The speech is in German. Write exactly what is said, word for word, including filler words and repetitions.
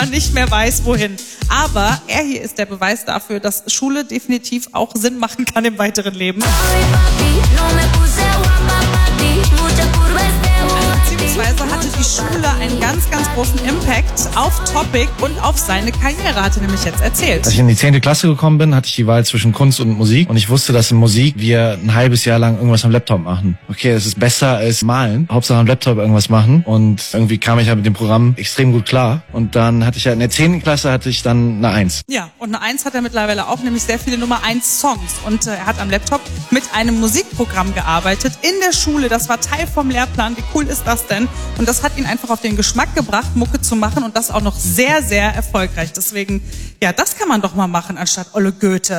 nicht mehr weiß, wohin. Aber er hier ist der Beweis dafür, dass Schule definitiv auch Sinn machen kann im weiteren Leben. Beziehungsweise hatte die Schule einen ganz, ganz großen Impact auf Topic und auf seine Karriere, hat er nämlich jetzt erzählt. Als ich in die zehnte Klasse gekommen bin, hatte ich die Wahl zwischen Kunst und Musik. Und ich wusste, dass in Musik wir ein halbes Jahr lang irgendwas am Laptop machen. Okay, es ist besser als malen. Hauptsache am Laptop irgendwas machen. Und irgendwie kam ich ja mit dem Programm extrem gut klar. Und dann hatte ich ja in der zehnten Klasse hatte ich dann eine Eins. Ja, und eine Eins hat er mittlerweile auch, nämlich sehr viele Nummer eins Songs. Und äh, er hat am Laptop mit einem Musikprogramm gearbeitet in der Schule. Das war Teil vom Lehrplan. Wie cool ist das denn? Und das hat ihn einfach auf den Geschmack gebracht, Mucke zu machen und das auch noch sehr, sehr erfolgreich. Deswegen, ja, das kann man doch mal machen, anstatt Olle Goethe.